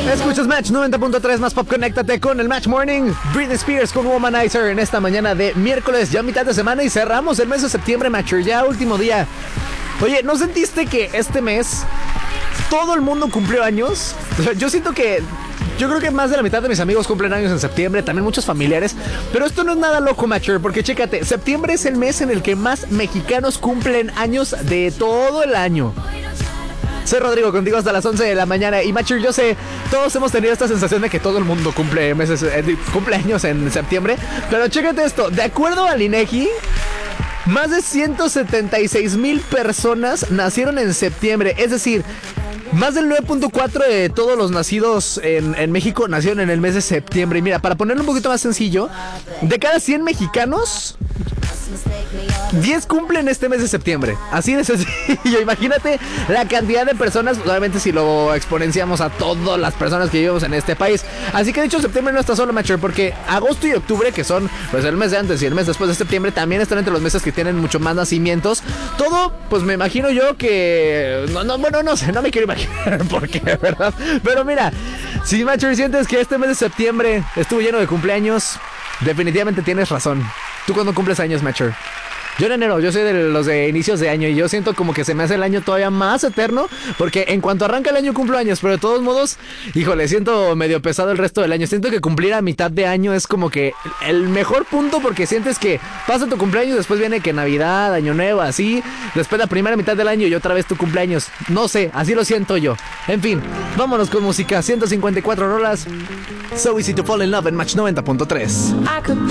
Escuchas Match 90.3 más pop, conéctate con el Match Morning. Britney Spears con Womanizer en esta mañana de miércoles, ya mitad de semana y cerramos el mes de septiembre, Matcher, ya último día. Oye, ¿no sentiste que este mes todo el mundo cumplió años? O sea, yo creo que más de la mitad de mis amigos cumplen años en septiembre, también muchos familiares. Pero esto no es nada loco, Matcher, porque chécate, septiembre es el mes en el que más mexicanos cumplen años de todo el año. Soy Rodrigo, contigo hasta las 11 de la mañana. Y Matcher, yo sé, todos hemos tenido esta sensación de que todo el mundo cumple años en septiembre. Pero chécate esto, de acuerdo al INEGI, más de 176,000 personas nacieron en septiembre. Es decir, más del 9.4 de todos los nacidos en México nacieron en el mes de septiembre. Y mira, para ponerlo un poquito más sencillo, de cada 100 mexicanos, 10 cumplen este mes de septiembre. Así de sencillo. Imagínate la cantidad de personas, obviamente si lo exponenciamos a todas las personas que vivimos en este país. Así que de hecho septiembre no está solo, Matcher, porque agosto y octubre, que son pues el mes de antes y el mes después de septiembre, también están entre los meses que tienen mucho más nacimientos. Todo, pues me imagino yo que... no sé, no me quiero imaginar por qué, ¿verdad? Pero mira, si, Matcher, sientes que este mes de septiembre estuvo lleno de cumpleaños, definitivamente tienes razón. ¿Tú cuándo cumples años, Matcher? Yo en enero, yo soy de los de inicios de año y yo siento como que se me hace el año todavía más eterno, porque en cuanto arranca el año cumplo años, pero de todos modos, híjole, siento medio pesado el resto del año. Siento que cumplir a mitad de año es como que el mejor punto, porque sientes que pasa tu cumpleaños, después viene que Navidad, Año Nuevo, así, después la primera mitad del año y otra vez tu cumpleaños. No sé, así lo siento yo. En fin, vámonos con música, 154 rolas. So Easy to Fall in Love en Match 90.3.